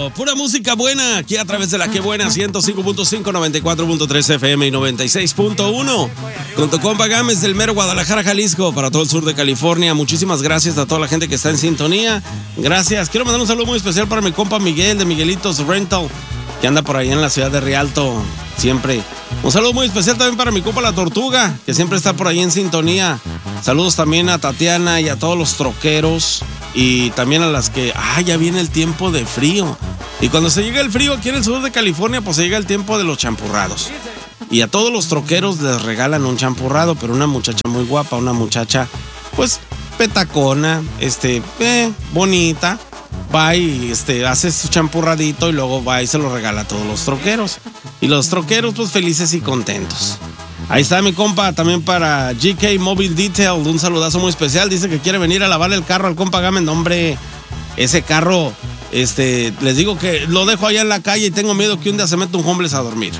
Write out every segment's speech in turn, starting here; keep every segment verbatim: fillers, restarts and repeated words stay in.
Eso, pura música buena, aquí a través de la que buena, ciento cinco punto cinco, noventa y cuatro punto tres F M y noventa y seis punto uno. Con tu compa Gámez del mero Guadalajara, Jalisco, para todo el sur de California. Muchísimas gracias a toda la gente que está en sintonía. Gracias. Quiero mandar un saludo muy especial para mi compa Miguel de Miguelitos Rental, que anda por ahí en la ciudad de Rialto, siempre. Un saludo muy especial también para mi compa La Tortuga, que siempre está por ahí en sintonía. Saludos también a Tatiana y a todos los troqueros. Y también a las que, ah, ya viene el tiempo de frío. Y cuando se llega el frío aquí en el sur de California, pues se llega el tiempo de los champurrados. Y a todos los troqueros les regalan un champurrado, pero una muchacha muy guapa, una muchacha, pues, petacona, este, eh, bonita. Va y este, hace su champurradito y luego va y se lo regala a todos los troqueros. Y los troqueros, pues, felices y contentos. Ahí está mi compa, también para G K Mobile Detail, un saludazo muy especial. Dice que quiere venir a lavar el carro al compa Gámez. No, hombre, ese carro, este, les digo que lo dejo allá en la calle y tengo miedo que un día se meta un homeless a dormir.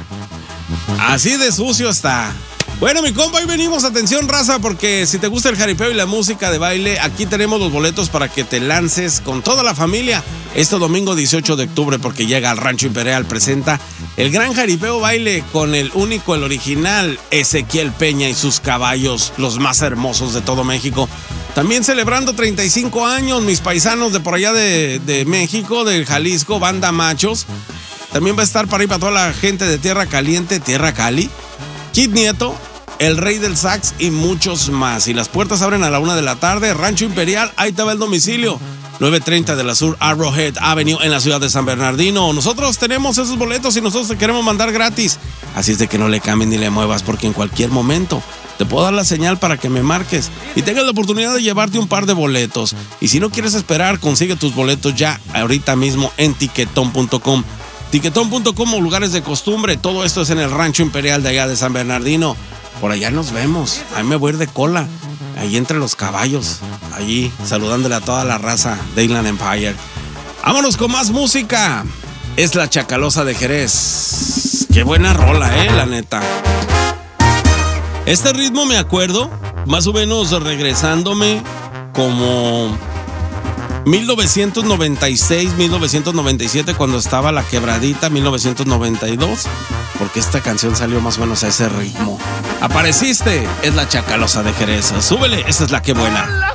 Así de sucio está. Bueno, mi compa, hoy venimos, atención raza, porque si te gusta el jaripeo y la música de baile, aquí tenemos los boletos para que te lances con toda la familia este domingo dieciocho de octubre, porque llega al Rancho Imperial, presenta el gran jaripeo baile con el único, el original Ezequiel Peña y sus caballos, los más hermosos de todo México. También celebrando treinta y cinco años, mis paisanos de por allá de, de México, de Jalisco, Banda Machos. También va a estar para ahí para toda la gente de Tierra Caliente, Tierra Cali, Kid Nieto, el Rey del Sax y muchos más. Y las puertas abren a la una de la tarde. Rancho Imperial, ahí te va el domicilio. nueve treinta de la Sur Arrowhead Avenue en la ciudad de San Bernardino. Nosotros tenemos esos boletos y nosotros te queremos mandar gratis. Así es de que no le cambies ni le muevas, porque en cualquier momento te puedo dar la señal para que me marques y tengas la oportunidad de llevarte un par de boletos. Y si no quieres esperar, consigue tus boletos ya ahorita mismo en tiquetón punto com. tiquetón punto com o lugares de costumbre. Todo esto es en el Rancho Imperial de allá de San Bernardino. Por allá nos vemos. Ahí me voy a ir de cola. Ahí entre los caballos. Allí saludándole a toda la raza de Inland Empire. Vámonos con más música. Es la Chacalosa de Jerez. Qué buena rola, eh, la neta. Este ritmo me acuerdo, más o menos regresándome como mil novecientos noventa y seis, mil novecientos noventa y siete, cuando estaba La Quebradita, mil novecientos noventa y dos, porque esta canción salió más o menos a ese ritmo. Apareciste, es la Chacalosa de Jerez. Súbele, esa es la que buena.